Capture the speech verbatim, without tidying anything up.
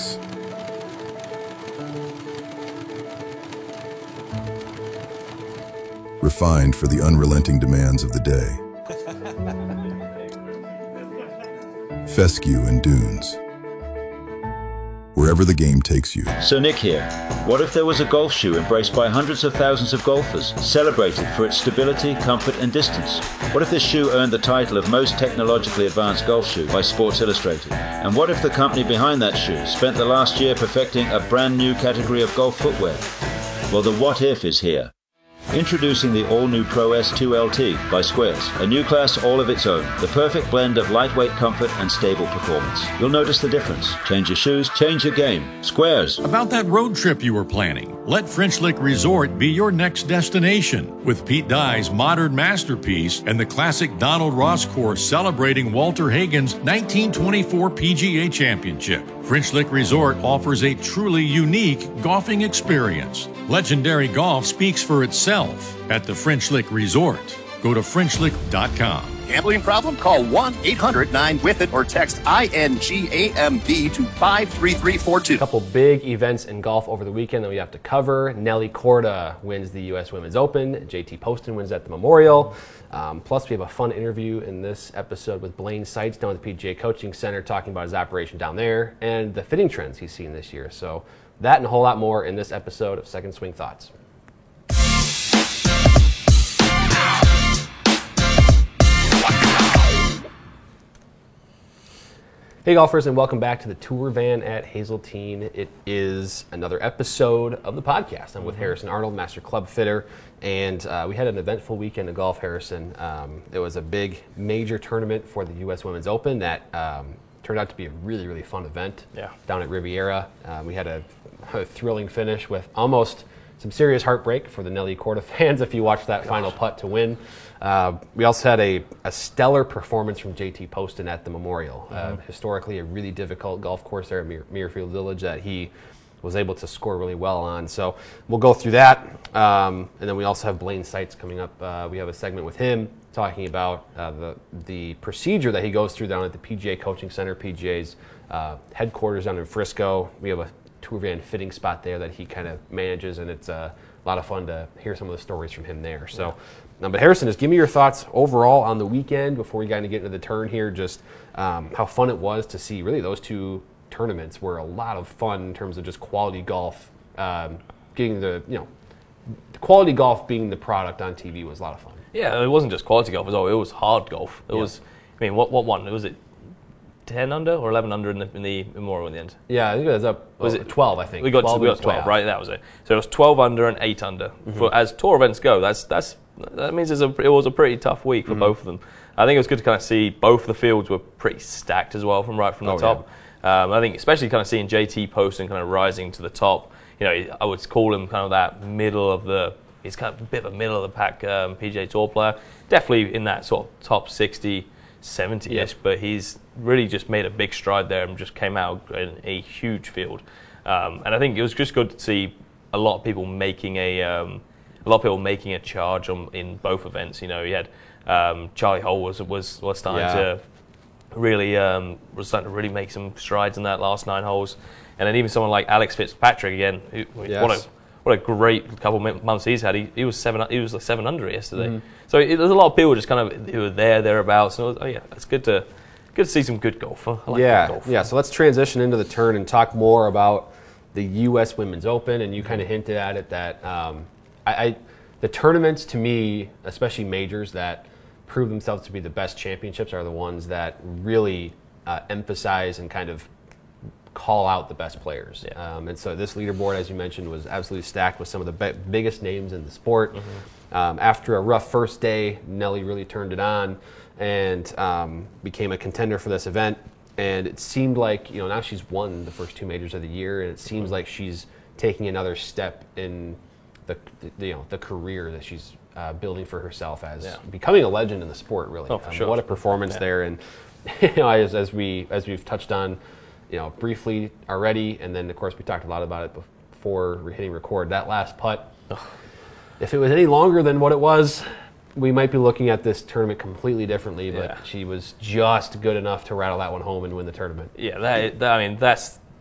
six. Refined for the unrelenting demands of the day. Fescue and dunes. Wherever the game takes you. So Nick here. What if there was a golf shoe embraced by hundreds of thousands of golfers, celebrated for its stability, comfort and distance? What if this shoe earned the title of most technologically advanced golf shoe by Sports Illustrated? And what if the company behind that shoe spent the last year perfecting a brand new category of golf footwear? Well, the what if is here. Introducing the all-new Pro S two L T by Squares, a new class all of its own, the perfect blend of lightweight comfort and stable performance. You'll notice the difference. Change your shoes, change your game. Squares. About that road trip you were planning, let French Lick Resort be your next destination. With Pete Dye's modern masterpiece and the classic Donald Ross course celebrating Walter Hagen's nineteen twenty-four P G A Championship, French Lick Resort offers a truly unique golfing experience. Legendary golf speaks for itself at the French Lick Resort. Go to French Lick dot com. Gambling problem? Call one eight hundred nine with it or text I N G A M B to five three three four two. A couple big events in golf over the weekend that we have to cover. Nelly Korda wins the U S Women's Open. J T Poston wins at the Memorial. Um, plus, we have a fun interview in this episode with Blaine Seitz down at the P G A Coaching Center talking about his operation down there and the fitting trends he's seen this year. So that and a whole lot more in this episode of Second Swing Thoughts. Hey golfers, and welcome back to the Tour Van at Hazeltine. It is another episode of the podcast. I'm with mm-hmm. Harrison Arnold, Master Club Fitter, and uh, we had an eventful weekend of golf, Harrison. Um, it was a big major tournament for the U S Women's Open that um, turned out to be a really, really fun event yeah. down at Riviera. Uh, we had a, a thrilling finish with almost some serious heartbreak for the Nelly Korda fans if you watched that Gosh. final putt to win. Uh, we also had a, a stellar performance from J T Poston at the Memorial. Mm-hmm. Uh, historically, a really difficult golf course there at Muir, Muirfield Village that he was able to score really well on. So we'll go through that. Um, and then we also have Blaine Seitz coming up. Uh, we have a segment with him talking about uh, the, the procedure that he goes through down at the P G A Coaching Center, P G A's uh, headquarters down in Frisco. We have a Tour Van fitting spot there that he kind of manages, and it's uh, a lot of fun to hear some of the stories from him there. So. Um, but Harrison, just give me your thoughts overall on the weekend before we kind of get into the turn here. Just um, how fun it was to see. Really, those two tournaments were a lot of fun in terms of just quality golf. Um, getting the you know, the quality golf being the product on T V was a lot of fun. Yeah, it wasn't just quality golf as well. It was hard golf. It yeah. was. I mean, what what one? Was it ten under or eleven under in the, in the Memorial in the end? Yeah, I think it was up. Was well, it twelve? I think we got twelve, we got twelve, right? That was it. So it was twelve under and eight under. Mm-hmm. For as tour events go, that's that's. That means it's a, it was a pretty tough week for mm-hmm. both of them. I think it was good to kind of see both the fields were pretty stacked as well from right from the oh, top. Yeah. Um, I think especially kind of seeing J T Poston kind of rising to the top. You know, I would call him kind of that middle of the. He's kind of a bit of a middle of the pack um, P G A Tour player. Definitely in that sort of top sixty, seventy-ish. Yep. But he's really just made a big stride there and just came out in a huge field. Um, and I think it was just good to see a lot of people making a. Um, A lot of people making a charge on, in both events. You know, you had um, Charlie Hull was was was starting yeah. to really um, was starting to really make some strides in that last nine holes, and then even someone like Alex Fitzpatrick again. Who, yes. What a what a great couple of months he's had. He, he was seven he was like seven under yesterday. Mm-hmm. So it, there's a lot of people just kind of who were there thereabouts. And it was, oh yeah, it's good to good to see some good golf. I like yeah, good golf. yeah. So let's transition into the turn and talk more about the U S Women's Open. And you kind of hinted at it that. Um, I, I the tournaments to me, especially majors that prove themselves to be the best championships, are the ones that really uh, emphasize and kind of call out the best players. Yeah. Um, and so this leaderboard, as you mentioned, was absolutely stacked with some of the be- biggest names in the sport. Mm-hmm. Um, after a rough first day, Nelly really turned it on and um, became a contender for this event. And it seemed like, you know, now she's won the first two majors of the year, and it seems mm-hmm. like she's taking another step in the, the you know the career that she's uh, building for herself as yeah. becoming a legend in the sport. Really, oh, for um, sure. What a performance yeah. there, and you know, as, as we as we've touched on, you know, briefly already, and then of course we talked a lot about it before hitting record. That last putt, oh. if it was any longer than what it was, we might be looking at this tournament completely differently. But yeah. she was just good enough to rattle that one home and win the tournament. Yeah, that, that I mean that's